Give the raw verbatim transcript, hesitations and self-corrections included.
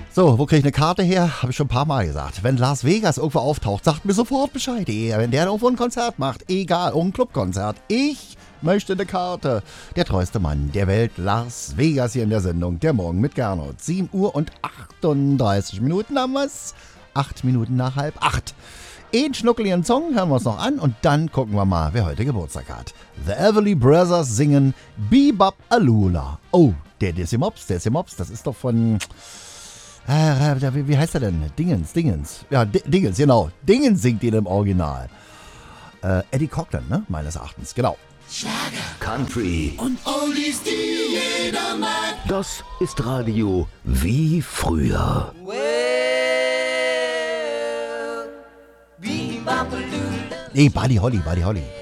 So, wo kriege ich eine Karte her? Habe ich schon ein paar Mal gesagt. Wenn Las Vegas irgendwo auftaucht, sagt mir sofort Bescheid. Wenn der irgendwo ein Konzert macht, egal, ein Clubkonzert, ich möchte eine Karte. Der treueste Mann der Welt, Las Vegas, hier in der Sendung. Der Morgen mit Gernot. sieben Uhr und achtunddreißig Minuten haben wir's. Acht Minuten nach halb acht. Einen schnuckeligen Song hören wir uns noch an und dann gucken wir mal, wer heute Geburtstag hat. The Everly Brothers singen Bebop Alula. Oh, der Decimops, Decimops, das ist doch von... Äh, wie, wie heißt er denn? Dingens, Dingens. Ja, D- Dingens, genau. Dingens singt ihn im Original. Äh, Eddie Cochran, ne? Meines Erachtens, genau. Schlager, Country und Oldies, die jeder mag. Das ist Radio wie früher. Well, bebop-a-lula. Nee, Buddy Holly, Buddy Holly.